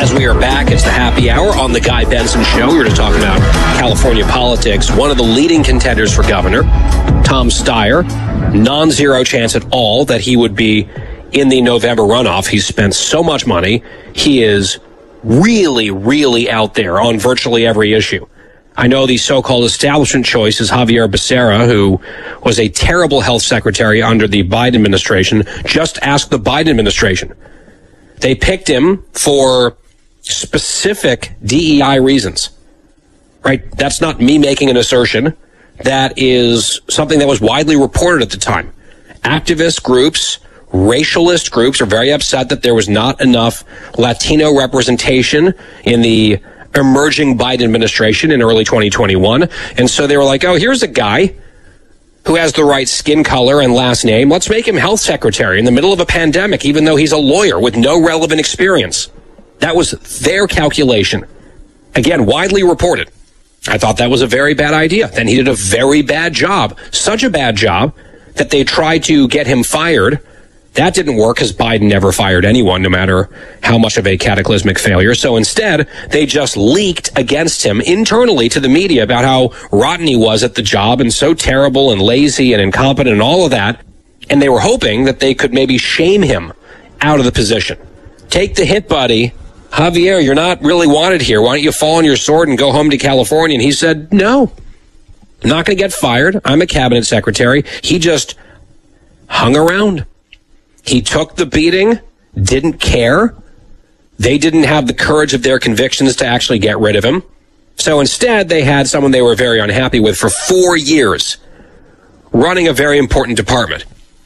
As we are back, it's the happy hour on the Guy Benson Show. We were just talking about California politics. One of the leading contenders for governor, Tom Steyer, non-zero chance at all that he would be in the November runoff. He's spent so much money. He is really, really out there on virtually every issue. I know the so-called establishment choice is Xavier Becerra, who was a terrible health secretary under the Biden administration. Just ask the Biden administration. They picked him for specific DEI reasons, right? That's not me making an assertion. That is something that was widely reported at the time. Activist groups, racialist groups are very upset that there was not enough Latino representation in the emerging Biden administration in early 2021. And so they were like, oh, here's a guy who has the right skin color and last name. Let's make him health secretary in the middle of a pandemic, even though he's a lawyer with no relevant experience. That was their calculation. Again, widely reported. I thought that was a very bad idea. Then he did a very bad job. Such a bad job that they tried to get him fired. That didn't work because Biden never fired anyone, no matter how much of a cataclysmic failure. So instead, they just leaked against him internally to the media about how rotten he was at the job and so terrible and lazy and incompetent and all of that. And they were hoping that they could maybe shame him out of the position. Take the hit, buddy. Javier, you're not really wanted here. Why don't you fall on your sword and go home to California? And he said, no, I'm not going to get fired. I'm a cabinet secretary. He just hung around. He took the beating, didn't care. They didn't have the courage of their convictions to actually get rid of him. So instead, they had someone they were very unhappy with for 4 years, running a very important department.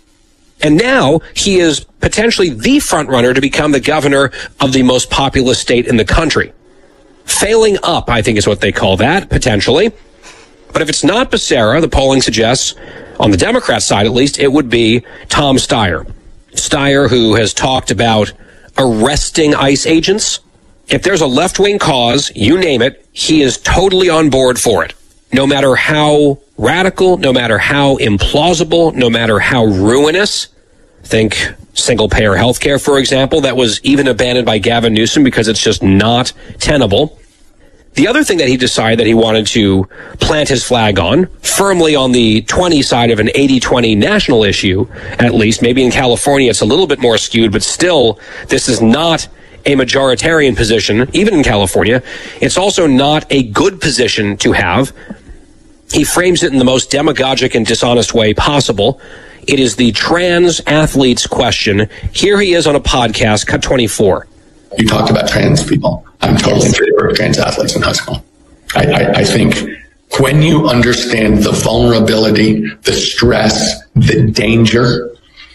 And now he is potentially the front runner to become the governor of the most populous state in the country. Failing up, I think is what they call that, potentially. But if it's not Becerra, the polling suggests, on the Democrat side at least, it would be Tom Steyer. Steyer, who has talked about arresting ICE agents. If there's a left-wing cause, you name it, he is totally on board for it. No matter how radical, no matter how implausible, no matter how ruinous. Think single-payer health care, for example, that was even abandoned by Gavin Newsom because it's just not tenable. The other thing that he decided that he wanted to plant his flag on, firmly on the 20 side of an 80-20 national issue, at least, maybe in California it's a little bit more skewed, but still, this is not a majoritarian position, even in California. It's also not a good position to have. He frames it in the most demagogic and dishonest way possible. It is the trans athletes question. Here he is on a podcast, Cut 24. You talked about trans people. I'm totally in favor of trans athletes in high school. I think when you understand the vulnerability, the stress, the danger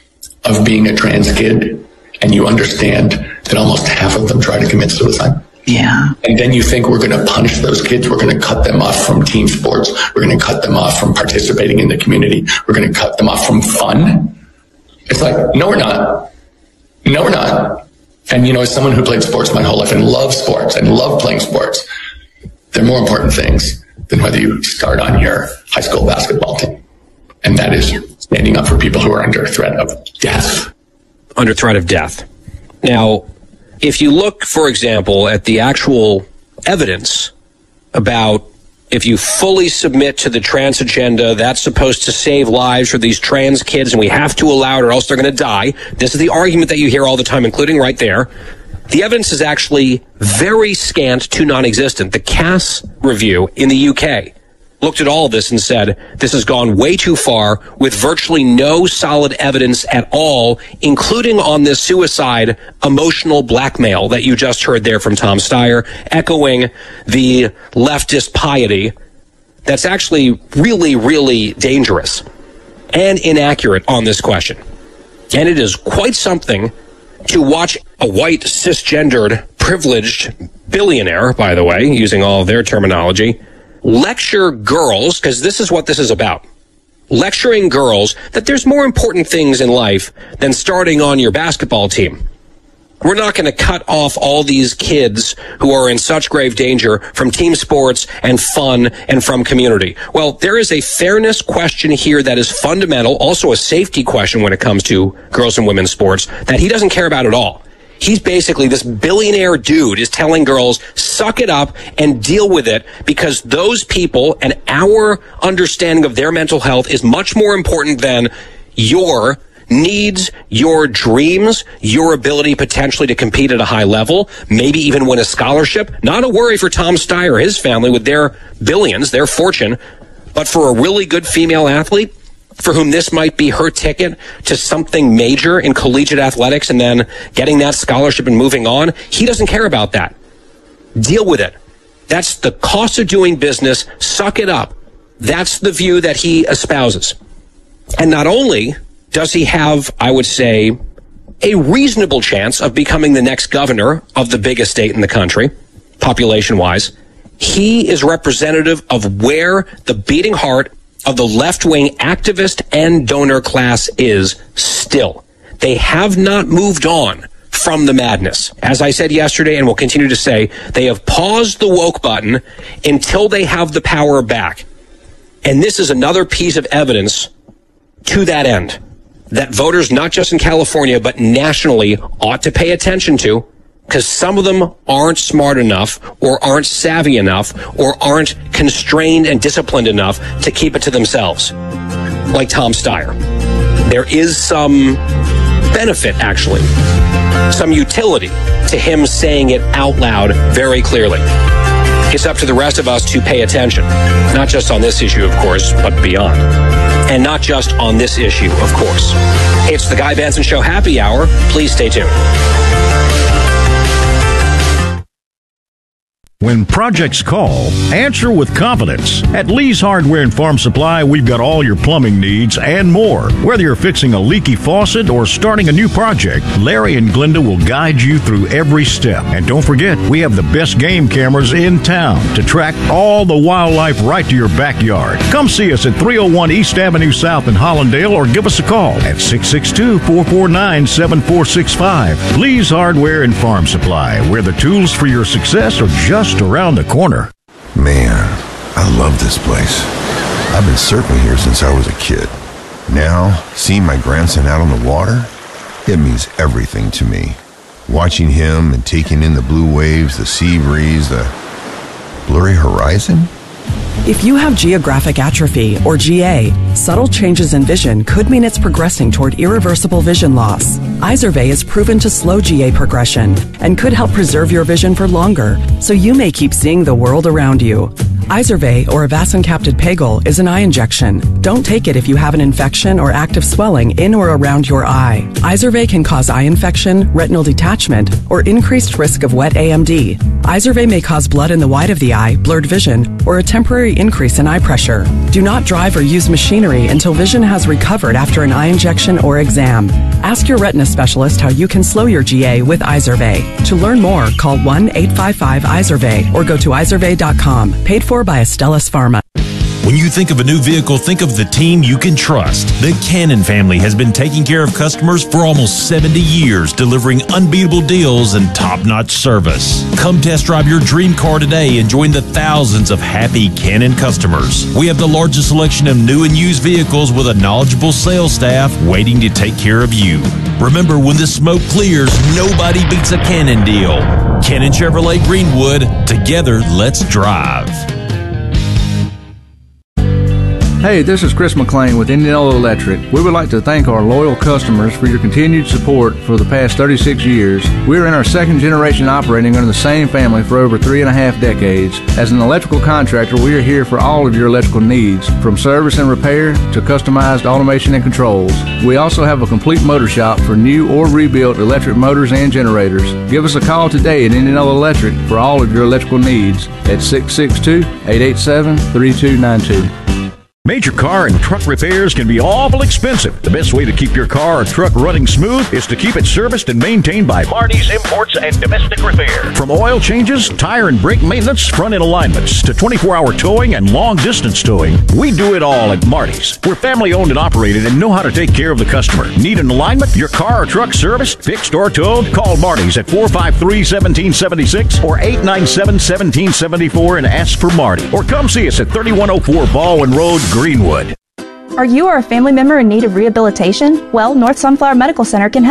of being a trans kid, and you understand that almost half of them try to commit suicide. Yeah. And then you think we're going to punish those kids. We're going to cut them off from team sports. We're going to cut them off from participating in the community. We're going to cut them off from fun. It's like, no, we're not. No, we're not. And, you know, as someone who played sports my whole life and loved sports and loved playing sports, there are more important things than whether you start on your high school basketball team. And that is standing up for people who are under threat of death. Under threat of death. Now, if you look, for example, at the actual evidence about if you fully submit to the trans agenda, that's supposed to save lives for these trans kids, and we have to allow it or else they're going to die. This is the argument that you hear all the time, including right there. The evidence is actually very scant to non-existent. The Cass review in the UK looked at all of this and said, this has gone way too far with virtually no solid evidence at all, including on this suicide emotional blackmail that you just heard there from Tom Steyer, echoing the leftist piety that's actually really, really dangerous and inaccurate on this question. And it is quite something to watch a white, cisgendered, privileged billionaire, by the way, using all of their terminology, lecture girls, because this is what this is about, lecturing girls that there's more important things in life than starting on your basketball team. We're not going to cut off all these kids who are in such grave danger from team sports and fun and from community. Well, there is a fairness question here that is fundamental, also a safety question when it comes to girls and women's sports that he doesn't care about at all. He's basically, this billionaire dude is telling girls, suck it up and deal with it, because those people and our understanding of their mental health is much more important than your needs, your dreams, your ability potentially to compete at a high level, maybe even win a scholarship. Not a worry for Tom Steyer, his family, with their billions, their fortune. But for a really good female athlete, for whom this might be her ticket to something major in collegiate athletics and then getting that scholarship and moving on, he doesn't care about that. Deal with it. That's the cost of doing business. Suck it up. That's the view that he espouses. And not only does he have, I would say, a reasonable chance of becoming the next governor of the biggest state in the country, population-wise, he is representative of where the beating heart of the left-wing activist and donor class is still. They have not moved on from the madness. As I said yesterday and will continue to say, they have paused the woke button until they have the power back. And this is another piece of evidence to that end, that voters, not just in California, but nationally, ought to pay attention to, because some of them aren't smart enough or aren't savvy enough or aren't constrained and disciplined enough to keep it to themselves, like Tom Steyer. There is some benefit, actually, some utility to him saying it out loud very clearly. It's up to the rest of us to pay attention, not just on this issue, of course, but beyond. And not just on this issue, of course. It's the Guy Benson Show Happy Hour. Please stay tuned. When projects call, answer with confidence. At Lee's Hardware and Farm Supply, we've got all your plumbing needs and more. Whether you're fixing a leaky faucet or starting a new project, Larry and Glenda will guide you through every step. And don't forget, we have the best game cameras in town to track all the wildlife right to your backyard. Come see us at 301 East Avenue South in Hollandale or give us a call at 662-449-7465. Lee's Hardware and Farm Supply, where the tools for your success are just around the corner. Man, I love this place. I've been surfing here since I was a kid. Now, seeing my grandson out on the water, it means everything to me. Watching him and taking in the blue waves, the sea breeze, the blurry horizon. If you have geographic atrophy, or GA, subtle changes in vision could mean it's progressing toward irreversible vision loss. Izervay is proven to slow GA progression and could help preserve your vision for longer, so you may keep seeing the world around you. Izervay, or avacincaptad pegol, is an eye injection. Don't take it if you have an infection or active swelling in or around your eye. Izervay can cause eye infection, retinal detachment, or increased risk of wet AMD. Izervay may cause blood in the white of the eye, blurred vision, or a temporary increase in eye pressure. Do not drive or use machinery until vision has recovered after an eye injection or exam. Ask your retina specialist how you can slow your GA with Izervay. To learn more, call 1-855-IZERVAY or go to izervay.com. Paid for by Astellas Pharma. When you think of a new vehicle, think of the team you can trust. The Cannon family has been taking care of customers for almost 70 years, delivering unbeatable deals and top-notch service. Come test drive your dream car today and join the thousands of happy Cannon customers. We have the largest selection of new and used vehicles with a knowledgeable sales staff waiting to take care of you. Remember, when the smoke clears, nobody beats a Cannon deal. Cannon Chevrolet Greenwood. Together, let's drive. Hey, this is Chris McLean with Indianola Electric. We would like to thank our loyal customers for your continued support for the past 36 years. We're in our second generation operating under the same family for over 3.5 decades. As an electrical contractor, we are here for all of your electrical needs, from service and repair to customized automation and controls. We also have a complete motor shop for new or rebuilt electric motors and generators. Give us a call today at Indianola Electric for all of your electrical needs at 662-887-3292. Major car and truck repairs can be awful expensive. The best way to keep your car or truck running smooth is to keep it serviced and maintained by Marty's Imports and Domestic Repair. From oil changes, tire and brake maintenance, front-end alignments, to 24-hour towing and long-distance towing, we do it all at Marty's. We're family-owned and operated and know how to take care of the customer. Need an alignment, your car or truck serviced, fixed, or towed? Call Marty's at 453-1776 or 897-1774 and ask for Marty. Or come see us at 3104 Baldwin Road, Greenwood. Are you or a family member in need of rehabilitation? Well, North Sunflower Medical Center can help.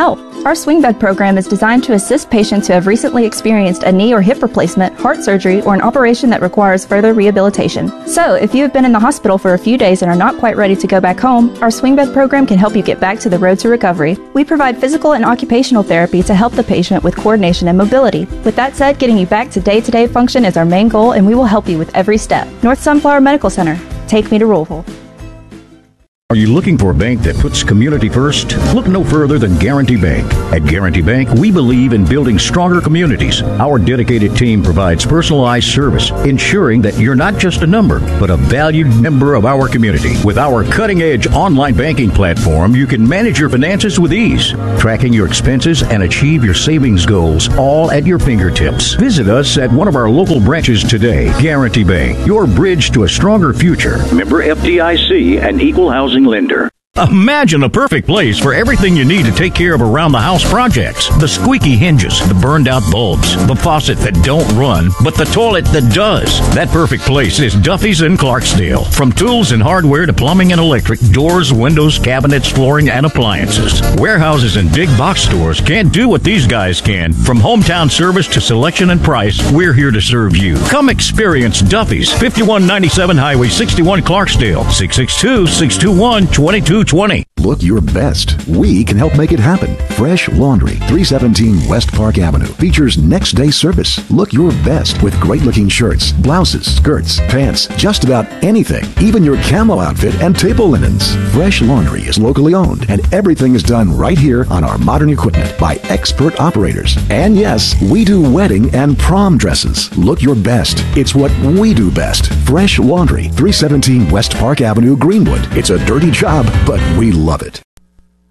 Our swing bed program is designed to assist patients who have recently experienced a knee or hip replacement, heart surgery, or an operation that requires further rehabilitation. So, if you have been in the hospital for a few days and are not quite ready to go back home, our swing bed program can help you get back to the road to recovery. We provide physical and occupational therapy to help the patient with coordination and mobility. With that said, getting you back to day-to-day function is our main goal, and we will help you with every step. North Sunflower Medical Center. Take me to Louisville. Are you looking for a bank that puts community first? Look no further than Guarantee Bank. At Guarantee Bank, we believe in building stronger communities. Our dedicated team provides personalized service, ensuring that you're not just a number, but a valued member of our community. With our cutting-edge online banking platform, you can manage your finances with ease, tracking your expenses and achieve your savings goals, all at your fingertips. Visit us at one of our local branches today. Guarantee Bank, your bridge to a stronger future. Member FDIC and Equal Housing Lender. Imagine a perfect place for everything you need to take care of around-the-house projects. The squeaky hinges, the burned-out bulbs, the faucet that don't run, but the toilet that does. That perfect place is Duffy's in Clarksdale. From tools and hardware to plumbing and electric, doors, windows, cabinets, flooring, and appliances. Warehouses and big box stores can't do what these guys can. From hometown service to selection and price, we're here to serve you. Come experience Duffy's, 5197 Highway 61 Clarksdale, 662-621-2220. Look your best. We can help make it happen. Fresh Laundry, 317 West Park Avenue, features next day service. Look your best with great looking shirts, blouses, skirts, pants, just about anything, even your camo outfit and table linens. Fresh Laundry is locally owned and everything is done right here on our modern equipment by expert operators. And yes, we do wedding and prom dresses. Look your best. It's what we do best. Fresh Laundry, 317 West Park Avenue, Greenwood. It's a dirty job, but we love it.